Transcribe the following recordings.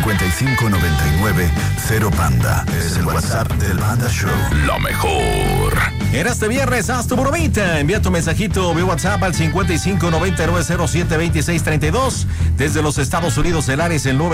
5599-0Panda. Es el WhatsApp del Panda Show. Lo mejor. En este viernes, haz tu bromita. Envía tu mensajito vía WhatsApp al 5599072632. Desde los Estados Unidos, el área es el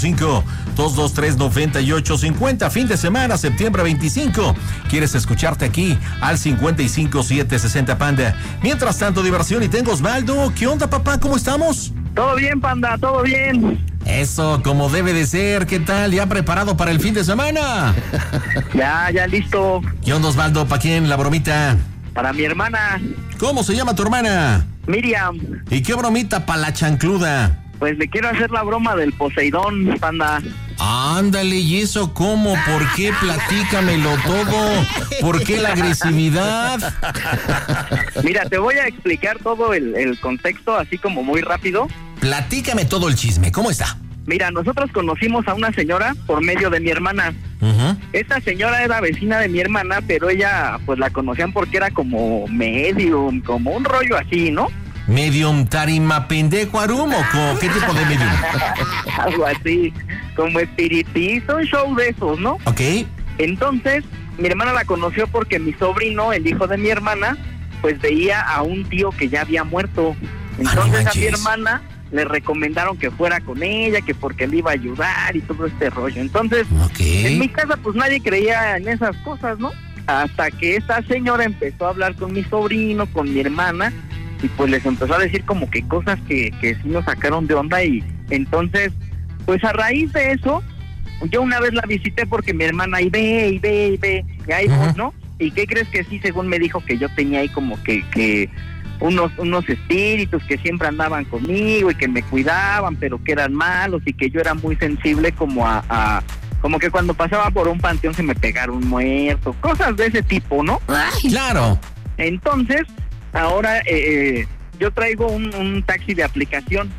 945-223-9850. Fin de semana, septiembre 25. ¿Quieres escucharte aquí? Al 55760 Panda. Mientras tanto, diversión. Y tengo Osvaldo. ¿Qué onda, papá? ¿Cómo estamos? Todo bien, Panda, todo bien. Eso, como debe de ser. ¿Qué tal? ¿Ya preparado para el fin de semana? Ya listo. ¿Qué onda, Osvaldo? ¿Para quién la bromita? Para mi hermana. ¿Cómo se llama tu hermana? Miriam. ¿Y qué bromita para la chancluda? Pues le quiero hacer la broma del Poseidón, Panda. Ándale, ¿y eso cómo? ¿Por qué? Platícamelo todo. ¿Por qué la agresividad? Mira, te voy a explicar todo el contexto así como muy rápido. Platícame todo el chisme, ¿cómo está? Mira, nosotros conocimos a una señora por medio de mi hermana. Esta señora era vecina de mi hermana, pero ella pues la conocían porque era como medium, como un rollo así, ¿no? ¿Medium tarima pendejo arum o qué tipo de medium? Algo así, como espiritista, un show de esos, ¿no? Ok. Entonces, mi hermana la conoció porque mi sobrino, el hijo de mi hermana, pues veía a un tío que ya había muerto. Entonces a mi hermana le recomendaron que fuera con ella, que porque le iba a ayudar y todo este rollo. Entonces, en mi casa pues nadie creía en esas cosas, ¿no? Hasta que esta señora empezó a hablar con mi sobrino, con mi hermana, y pues les empezó a decir como que cosas que sí nos sacaron de onda. Y entonces, pues a raíz de eso, yo una vez la visité porque mi hermana y ve, y ahí pues, ¿no? ¿Y qué crees que sí? Según me dijo que yo tenía ahí como que unos espíritus que siempre andaban conmigo y que me cuidaban, pero que eran malos, y que yo era muy sensible como a como que cuando pasaba por un panteón se me pegara un muerto, cosas de ese tipo, ¿no? ¡Ay! Claro. Entonces, ahora yo traigo un taxi de aplicación.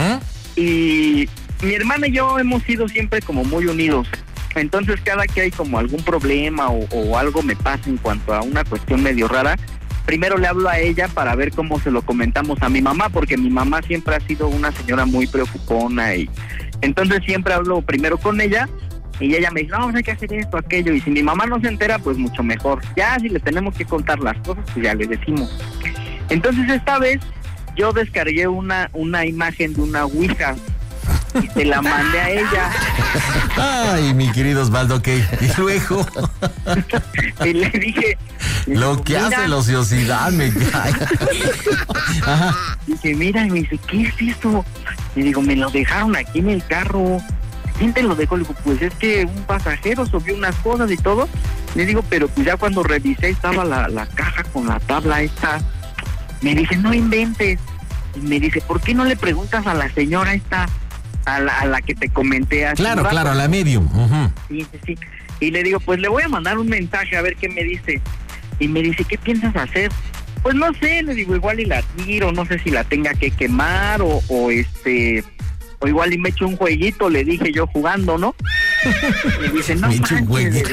Y mi hermana y yo hemos sido siempre como muy unidos. Entonces, cada que hay como algún problema o algo me pasa en cuanto a una cuestión medio rara, primero le hablo a ella para ver cómo se lo comentamos a mi mamá, porque mi mamá siempre ha sido una señora muy preocupona, y entonces siempre hablo primero con ella, y ella me dice, no, hay que hacer esto, aquello, y si mi mamá no se entera, pues mucho mejor. Ya si le tenemos que contar las cosas, pues ya le decimos. Entonces esta vez yo descargué una imagen de una ouija y se la mandé a ella. Ay, mi querido Osvaldo, ok. Y luego y le dije, lo que hace la ociosidad me cae. Ajá. Dije, mira, y me dice, ¿qué es eso? Y digo, me lo dejaron aquí en el carro. ¿Quién te lo dejó? Le digo, pues es que un pasajero subió unas cosas y todo. Le digo, pero pues ya cuando revisé estaba la caja con la tabla esta. Me dice, no inventes. Y me dice, ¿por qué no le preguntas a la señora esta, a la que te comenté hace Claro, un rato? claro, a la medium. Sí. Y le digo, pues le voy a mandar un mensaje a ver qué me dice. Y me dice, ¿qué piensas hacer? Pues no sé, le digo, igual y la tiro, no sé si la tenga que quemar o igual y me echo un jueguito, le dije yo jugando, ¿no? Y dice, no manches.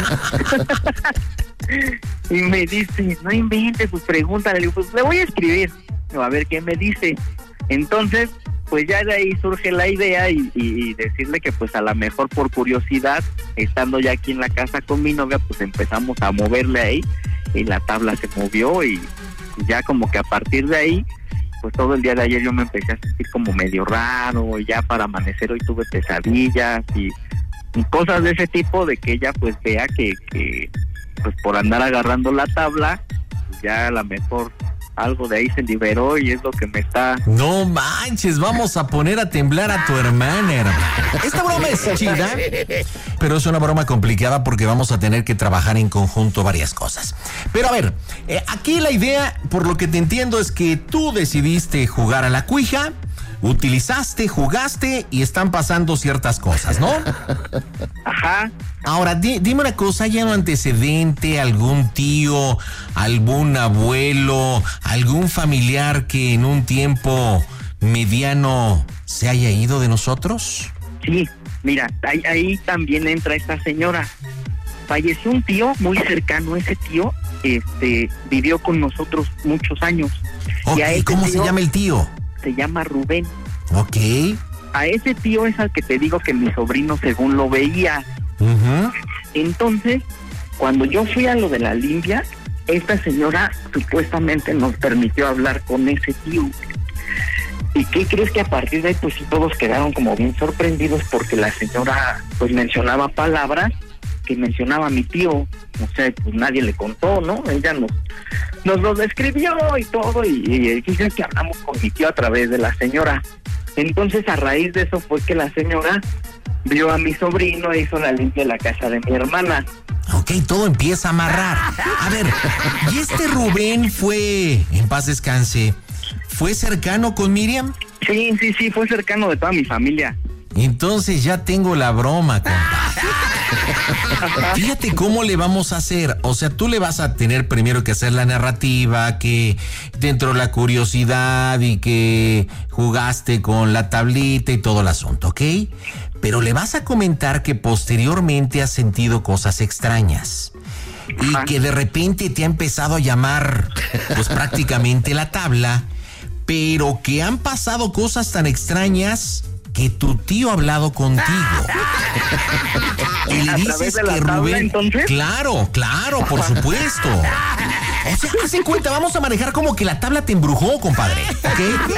Y me dice, no inventes, pues pregúntale. Le digo, pues le voy a escribir, a ver qué me dice. Entonces, pues ya de ahí surge la idea y decirle que pues a lo mejor por curiosidad, estando ya aquí en la casa con mi novia, pues empezamos a moverle ahí y la tabla se movió y ya como que a partir de ahí, pues todo el día de ayer yo me empecé a sentir como medio raro, y ya para amanecer hoy tuve pesadillas y cosas de ese tipo, de que ella pues vea que pues por andar agarrando la tabla, ya a lo mejor algo de ahí se liberó y es lo que me está... No manches, vamos a poner a temblar a tu hermana, hermano. Esta broma es chida, pero es una broma complicada porque vamos a tener que trabajar en conjunto varias cosas. Pero a ver, aquí la idea, por lo que te entiendo, es que tú decidiste jugar a la cuija, utilizaste, jugaste y están pasando ciertas cosas, ¿no? Ajá. Ahora, dime una cosa, ¿hay un antecedente, algún tío, algún abuelo, algún familiar que en un tiempo mediano se haya ido de nosotros? Sí, mira, ahí también entra esta señora. Falleció un tío muy cercano, ese tío vivió con nosotros muchos años. Okay, ¿cómo se llama el tío? Se llama Rubén. Ok. a ese tío es al que te digo que mi sobrino según lo veía. Entonces, cuando yo fui a lo de la limpia, esta señora supuestamente nos permitió hablar con ese tío. ¿Y qué crees? Que a partir de ahí pues sí todos quedaron como bien sorprendidos porque la señora pues mencionaba palabras que mencionaba mi tío. O sea, pues nadie le contó, ¿no? Ella nos lo describió y todo, y dicen que hablamos con mi tío a través de la señora. Entonces a raíz de eso fue que la señora vio a mi sobrino e hizo la limpia de la casa de mi hermana. Ok, todo empieza a amarrar. A ver, ¿y este Rubén fue, en paz descanse, fue cercano con Miriam? Sí, fue cercano de toda mi familia. Entonces ya tengo la broma, compa. Fíjate cómo le vamos a hacer. O sea, tú le vas a tener primero que hacer la narrativa, que dentro de la curiosidad y que jugaste con la tablita y todo el asunto, ¿ok? Pero le vas a comentar que posteriormente has sentido cosas extrañas. Y que de repente te ha empezado a llamar, pues prácticamente la tabla, pero que han pasado cosas tan extrañas que tu tío ha hablado contigo. Y le dices que Rubén... ¿Entonces? Claro, por supuesto. O sea, haz en cuenta, vamos a manejar como que la tabla te embrujó, compadre, ¿ok?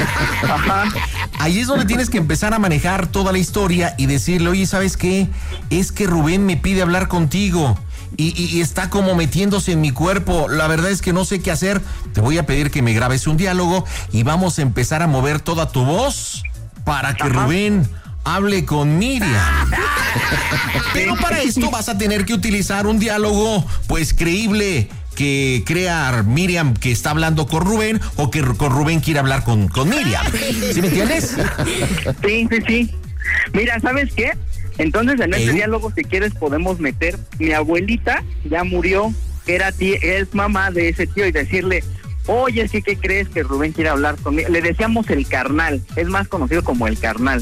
Ahí es donde tienes que empezar a manejar toda la historia y decirle, oye, ¿sabes qué? Es que Rubén me pide hablar contigo. Y está como metiéndose en mi cuerpo. La verdad es que no sé qué hacer. Te voy a pedir que me grabes un diálogo y vamos a empezar a mover toda tu voz para que Rubén hable con Miriam. Pero para esto vas a tener que utilizar un diálogo, pues, creíble, que crea Miriam que está hablando con Rubén o que con Rubén quiere hablar con Miriam. ¿Sí me entiendes? Sí. Mira, ¿sabes qué? Entonces en este diálogo, si quieres, podemos meter mi abuelita, ya murió, que es mamá de ese tío, y decirle, oye, ¿sí? ¿Qué crees? Que Rubén quiere hablar conmigo. Le decíamos el carnal, es más conocido como el carnal.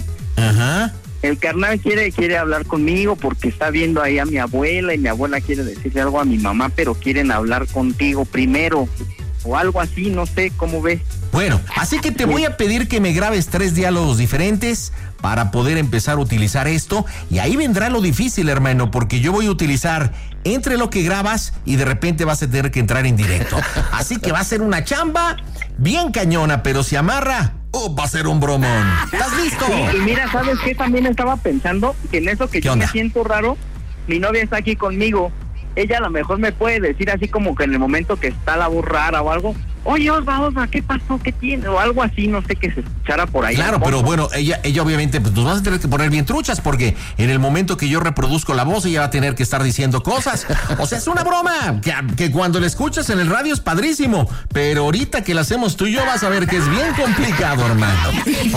El carnal quiere hablar conmigo porque está viendo ahí a mi abuela y mi abuela quiere decirle algo a mi mamá, pero quieren hablar contigo primero o algo así, no sé, ¿cómo ves? Bueno, así que te voy a pedir que me grabes 3 diálogos diferentes para poder empezar a utilizar esto, y ahí vendrá lo difícil, hermano, porque yo voy a utilizar entre lo que grabas y de repente vas a tener que entrar en directo. Así que va a ser una chamba bien cañona, pero si amarra, va a ser un bromón. ¿Estás listo? Sí, y mira, ¿sabes qué? También estaba pensando que en eso que yo me siento raro, mi novia está aquí conmigo. Ella a lo mejor me puede decir así como que en el momento que está la voz rara o algo, oye, Osva, ¿qué pasó? ¿Qué tiene? O algo así, no sé, que se escuchara por ahí. Claro, pero bueno, ella obviamente, pues nos vas a tener que poner bien truchas, porque en el momento que yo reproduzco la voz, ella va a tener que estar diciendo cosas. O sea, es una broma, que cuando la escuchas en el radio es padrísimo, pero ahorita que la hacemos tú y yo vas a ver que es bien complicado, hermano.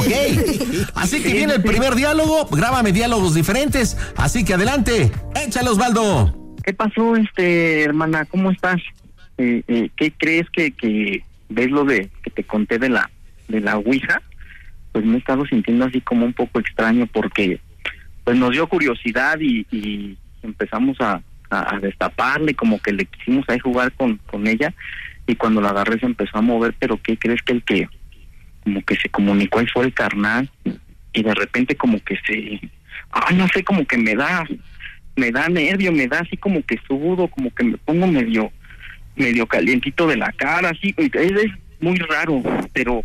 ¿Ok? Así que viene el primer diálogo, grábame diálogos diferentes, así que adelante, échale, Osvaldo. ¿Qué pasó, hermana? ¿Cómo estás? ¿Qué crees que ves lo de que te conté de la ouija? Pues me he estado sintiendo así como un poco extraño porque pues nos dio curiosidad y empezamos a destaparle, como que le quisimos ahí jugar con ella, y cuando la agarré se empezó a mover. Pero ¿qué crees? Que el que como que se comunicó ahí fue el carnal, y de repente como que no sé, como que me da nervio, me da así como que sudo, como que me pongo medio calientito de la cara, así, es muy raro, pero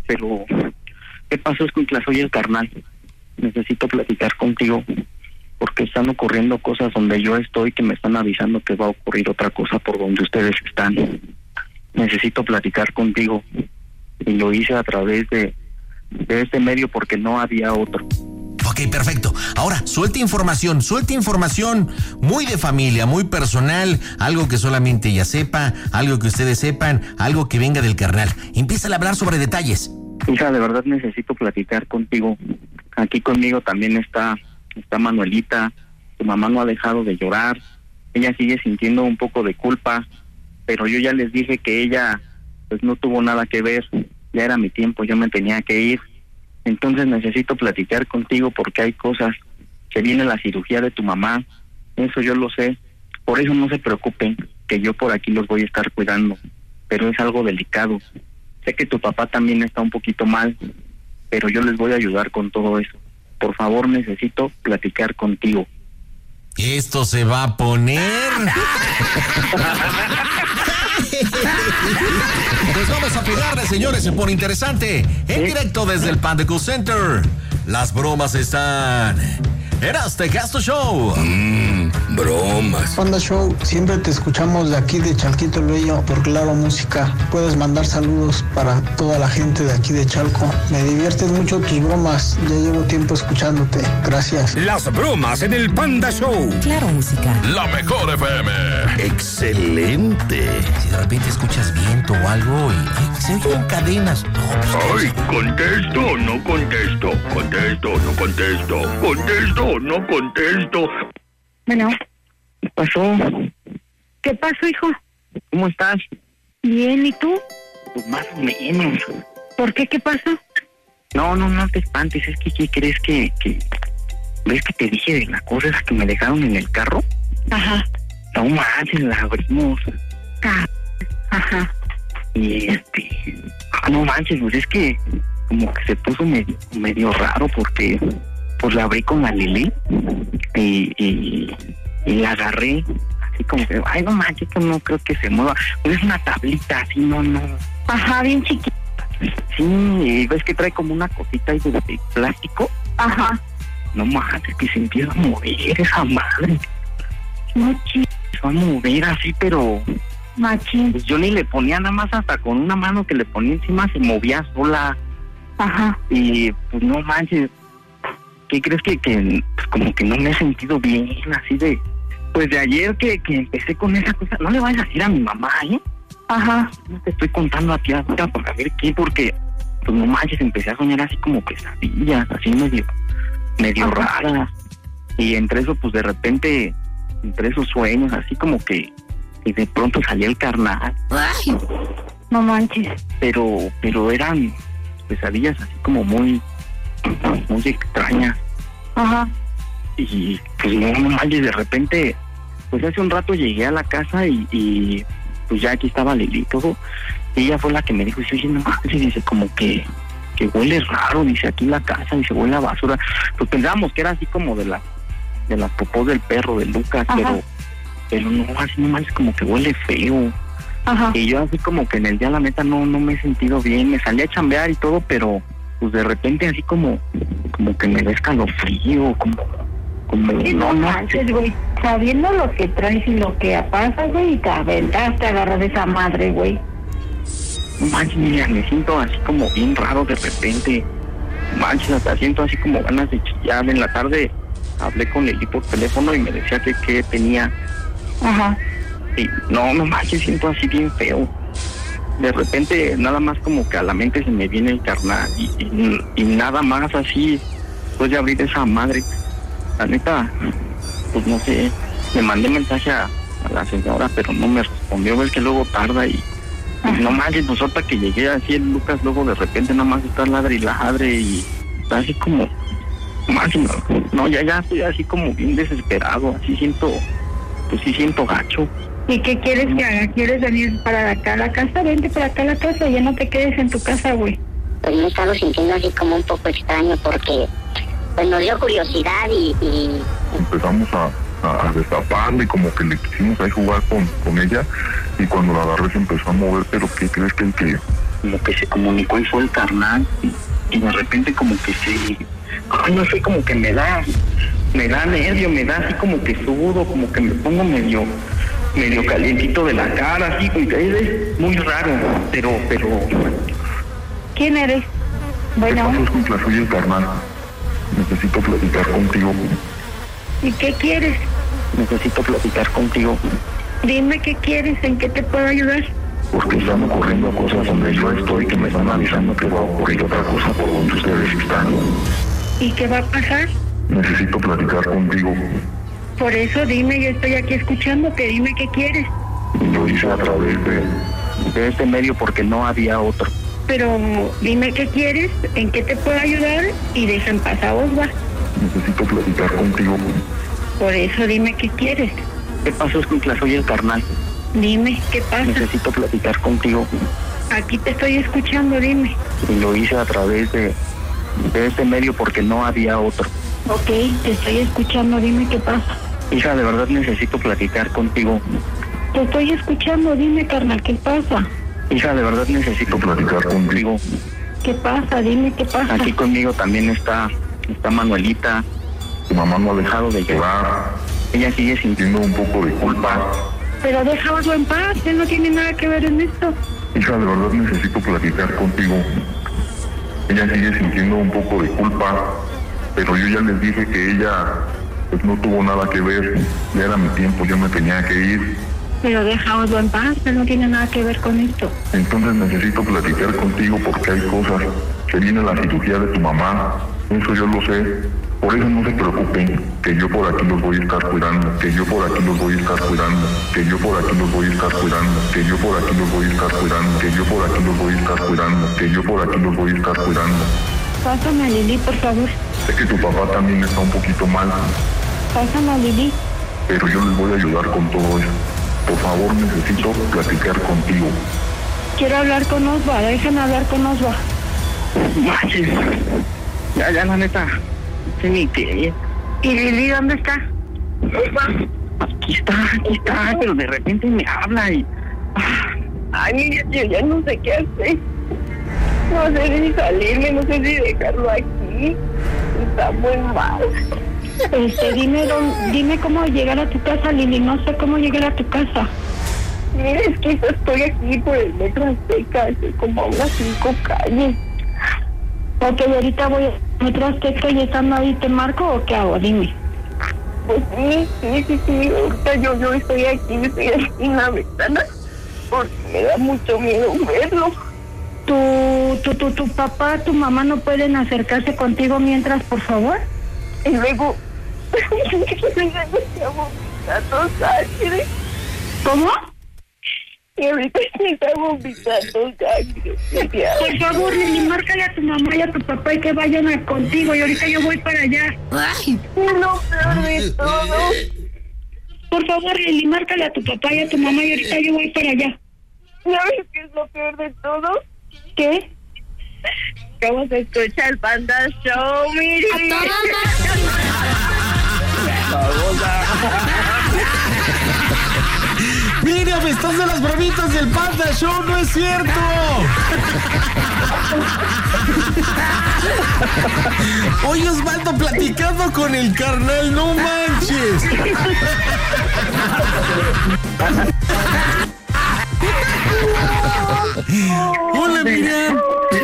¿qué pasó? Es que soy el carnal, necesito platicar contigo, porque están ocurriendo cosas donde yo estoy que me están avisando que va a ocurrir otra cosa por donde ustedes están. Necesito platicar contigo, y lo hice a través de este medio porque no había otro. Ok, perfecto. Ahora, suelta información muy de familia, muy personal, algo que solamente ella sepa, algo que ustedes sepan, algo que venga del carnal. Empieza a hablar sobre detalles. Hija, de verdad necesito platicar contigo. Aquí conmigo también está Manuelita. Tu mamá no ha dejado de llorar. Ella sigue sintiendo un poco de culpa, pero yo ya les dije que ella pues no tuvo nada que ver. Ya era mi tiempo, yo me tenía que ir. Entonces necesito platicar contigo porque hay cosas. Que viene la cirugía de tu mamá, eso yo lo sé. Por eso no se preocupen, que yo por aquí los voy a estar cuidando. Pero es algo delicado. Sé que tu papá también está un poquito mal, pero yo les voy a ayudar con todo eso. por favor necesito platicar contigo. Esto se va a poner. Pues vamos a pegarle, señores, se pone interesante. En directo desde el Panda Cool Center. Las bromas están en Hazte Caso Show. Bromas. Panda Show, siempre te escuchamos de aquí de Chalquito el Bello por Claro Música. Puedes mandar saludos para toda la gente de aquí de Chalco. Me diviertes mucho tus bromas. Ya llevo tiempo escuchándote. Gracias. Las bromas en el Panda Show. Claro Música. La mejor FM. Excelente. Si de repente escuchas viento o algo y se oyen cadenas. No, pues, contesto o no contesto. Contesto o no contesto. Contesto o no contesto. Bueno. ¿Qué pasó? ¿Qué pasó, hijo? ¿Cómo estás? Bien, ¿y tú? Pues más o menos. ¿Por qué? ¿Qué pasó? No te espantes, es que ¿qué crees que ves que te dije de la cosa esa que me dejaron en el carro? Ajá. No manches, la abrimos. Ajá. Y no manches, pues es que como que se puso medio raro porque pues la abrí con la Lili y la agarré así como que, ay, no manches, esto no creo que se mueva. Pues es una tablita así, no. Ajá, bien chiquita. Sí, ves que trae como una cosita ahí de plástico. Ajá. No manches, que se empieza a mover esa madre. No, Se va a mover así, pero machín. pues yo ni le ponía, nada más hasta con una mano que le ponía encima se movía sola. Ajá. Y pues no manches, ¿qué crees que pues, como que no me he sentido bien, así de, pues de ayer que empecé con esa cosa? No le vayas a decir a mi mamá, ¿eh? Ajá. No te estoy contando a ti ahorita para ver qué, porque pues no manches, empecé a soñar así como pesadillas, así medio raras. Y entre eso, pues de repente, entre esos sueños, así como que de pronto salía el carnal. Ay, no manches. Pero eran pesadillas así como muy extrañas. Ajá. Y pues no manches, de repente, pues hace un rato llegué a la casa y pues ya aquí estaba Lili y todo. Y ella fue la que me dijo, oye, no manches, dice, como que huele raro, dice, aquí en la casa, dice, huele a basura. Pues pensábamos que era así como de las popós del perro de Lucas. Ajá. pero no, así no manches, como que huele feo. Ajá. Y yo así como que en el día, la neta, no me he sentido bien. Me salí a chambear y todo, pero pues de repente así como que me da escalofrío, como Sí, no manches, güey. Sabiendo lo que traes y lo que pasa, güey, te aventaste a agarrar esa madre, güey. No manches, mira, me siento así como bien raro de repente. Manches, hasta siento así como ganas de chillar. En la tarde hablé con Lili por teléfono y me decía que tenía. Ajá. Y no manches, siento así bien feo. De repente nada más como que a la mente se me viene el carnal y nada más así, después de abrir esa madre. La neta, pues no sé, le mandé mensaje a la señora, pero no me respondió. Ves que luego tarda y no manches, pues ahorita que llegué así el Lucas, luego de repente nada más está ladre y ladre y está así como, no, ya estoy así como bien desesperado, así siento, pues sí siento gacho. ¿Y qué quieres que haga? ¿Quieres venir para acá a la casa? Vente para acá a la casa, ya no te quedes en tu casa, güey. Pues me he estado sintiendo así como un poco extraño porque pues nos dio curiosidad y empezamos a destaparla y como que le quisimos ahí jugar con ella y cuando la agarré se empezó a mover, pero ¿qué crees que como que se comunicó y fue el carnal y de repente como que no sé, como que me da nervio, me da así como que sudo, como que me pongo medio calientito de la cara, así, es muy raro, pero ¿quién eres? Bueno. Soy el carnal. Necesito platicar contigo. ¿Y qué quieres? Necesito platicar contigo. Dime qué quieres, ¿en qué te puedo ayudar? Porque están ocurriendo cosas donde yo estoy que me están avisando que va a ocurrir otra cosa por donde ustedes están. ¿Y qué va a pasar? Necesito platicar contigo. Por eso dime, yo estoy aquí escuchándote, dime qué quieres. Lo hice a través de este medio porque no había otro. Pero dime qué quieres, en qué te puedo ayudar y deja en paz a vos, va. Necesito platicar contigo. Por eso dime qué quieres. ¿Qué pasó, Escuintla? Soy el carnal. Dime, ¿qué pasa? Necesito platicar contigo. Aquí te estoy escuchando, dime. Y lo hice a través de este medio porque no había otro. Ok, te estoy escuchando, dime qué pasa. Hija, de verdad necesito platicar contigo. Te estoy escuchando, dime, carnal, ¿qué pasa? Hija, de verdad necesito platicar contigo. ¿Qué pasa? Dime qué pasa. Aquí conmigo también está Manuelita. Tu mamá no ha dejado de llorar. Ella sigue sintiendo un poco de culpa. Pero déjalo en paz, él no tiene nada que ver en esto. Hija, de verdad necesito platicar contigo. Ella sigue sintiendo un poco de culpa, pero yo ya les dije que ella pues no tuvo nada que ver. Ya era mi tiempo, yo me tenía que ir. Pero déjalo en paz, él no tiene nada que ver con esto. Entonces necesito platicar contigo porque hay cosas. Se viene la cirugía de tu mamá, eso yo lo sé. Por eso no se preocupen, que yo por aquí los voy a estar cuidando, que yo por aquí los voy a estar cuidando, que yo por aquí los voy a estar cuidando, que yo por aquí los voy a estar cuidando, que yo por aquí los voy a estar cuidando, que yo por aquí los voy a estar cuidando. Pásame a Lili, por favor. Sé que tu papá también está un poquito mal, Pásame a Lili. pero yo les voy a ayudar con todo eso. Por favor, necesito platicar contigo. Quiero hablar con Osva, déjame hablar con Osva. Manches. Ya, la neta. Sí, ni qué. ¿Y Lili dónde está? Aquí está, pero de repente me habla y... Ay, mira, yo ya no sé qué hacer. No sé si salirme, no sé si dejarlo aquí. Está muy mal. Dime cómo llegar a tu casa, Lili. No sé cómo llegar a tu casa. Mira, es que estoy aquí por el metro Azteca, como a unas 5 calles. Ok, ahorita voy al metro Azteca y estando ahí, ¿te marco o qué hago? Dime. Pues sí. Ahorita yo estoy aquí en la ventana porque me da mucho miedo verlo. ¿Tu papá, tu mamá no pueden acercarse contigo mientras, por favor? Y luego... ¿Cómo? Y ahorita se está vomitando sangre. Por favor, Lili, márcale a tu mamá y a tu papá y que vayan contigo. Y ahorita yo voy para allá. Ay, no, peor de todo. Por favor, Lili, márcale a tu papá y a tu mamá y ahorita yo voy para allá. ¿Sabes qué es lo peor de todo? ¿Qué? Vamos a escuchar el Panda Show, mire. Mira, me estás de las bromitas del Panda Show, no es cierto. Oye, Osvaldo, platicando con el carnal, no manches. Hola, Miriam.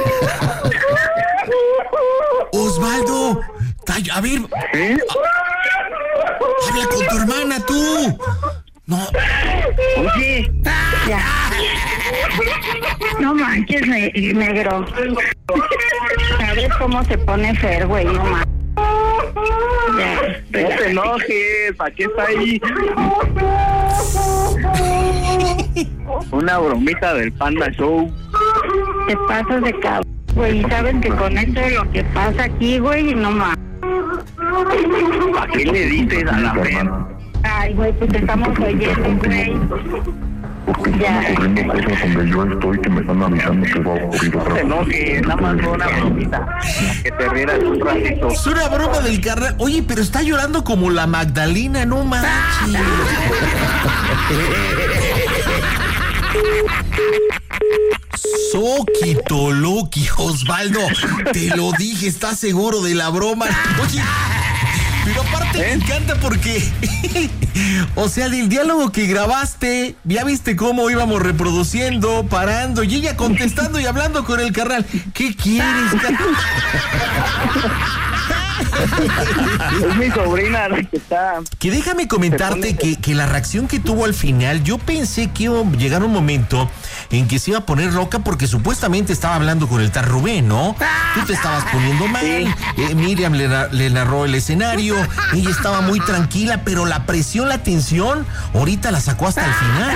Osvaldo, a ver, habla con tu hermana, tú. No. Oye, ya. No manches, negro. ¿Sabes cómo se pone Fer, güey? No manches. No te enojes, ¿para qué está ahí? Una bromita del Panda Show. Te pasas de cabrón, güey. ¿Sabes que con esto de lo que pasa aquí, güey? No manches. ¿Para qué le dices a la Fer? Ay, güey, pues te estamos oyendo, güey. Porque están ocurriendo cosas donde yo estoy que me están avisando que va a ocurrir otra cosa. No, que nada más una bromita. Que te rieras un ratito. Es una broma del carnal. Oye, pero está llorando como la Magdalena, no manches. Soquito Loki, Osvaldo. Te lo dije, ¿estás seguro de la broma? Oye, pero aparte me encanta porque, o sea, del diálogo que grabaste, ya viste cómo íbamos reproduciendo, parando, y ella contestando y hablando con el carnal. ¿Qué quieres? Es mi sobrina la que está... Que déjame comentarte que la reacción que tuvo al final, yo pensé que iba a llegar un momento en que se iba a poner loca porque supuestamente estaba hablando con el tal Rubén, ¿no? Tú te estabas poniendo mal, Miriam le narró el escenario, ella estaba muy tranquila, pero la presión, la tensión, ahorita la sacó hasta el final.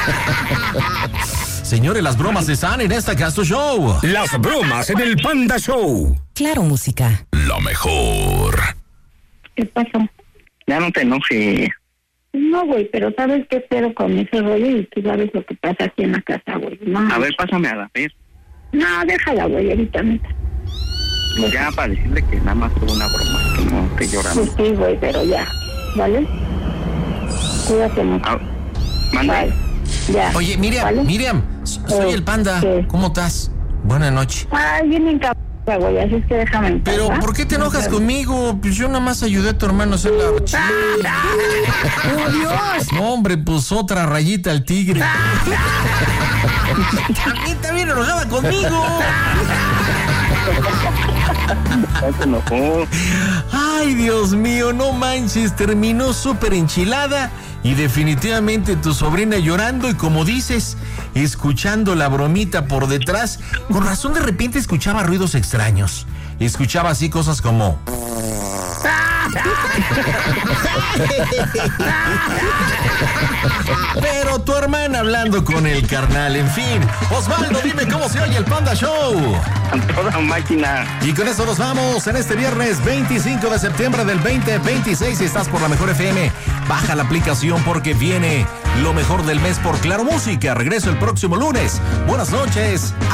Señores, las bromas están en esta Casto Show. Las bromas en el Panda Show. Claro, música. Lo mejor. ¿Qué pasó? Ya no te enojes. No, güey, pero ¿sabes qué pedo con ese rollo? Y tú sabes lo que pasa aquí en la casa, güey. No. A ver, pásame a la Fer. No, déjala, güey, ahorita, neta. Ya para decirle que nada más fue una broma, que no estoy llorando. Sí, güey, pero ya, ¿vale? Cuídate mucho. Manda. Bye. Ya. Oye, Miriam, ¿vale? Miriam, soy el Panda. ¿Qué? ¿Cómo estás? Buenas noches. Ay, bien encabrada, güey, así es que déjame en paz, Pero, ¿va? ¿por qué te enojas conmigo? Pues yo nada más ayudé a tu hermano a hacer la... ¡Oh, Dios! No, hombre, pues otra rayita al tigre. También enojaba conmigo. Se enojó. Ay, Dios mío, no manches, terminó súper enchilada y definitivamente tu sobrina llorando y como dices, escuchando la bromita por detrás. Con razón de repente escuchaba ruidos extraños. Escuchaba así cosas como... Pero tu hermana hablando con el carnal, en fin. Osvaldo, dime cómo se oye el Panda Show. A toda máquina. Y con eso nos vamos en este viernes 25 de septiembre del 2026. Si estás por la Mejor FM, baja la aplicación porque viene lo mejor del mes por Claro Música. Regreso el próximo lunes. Buenas noches.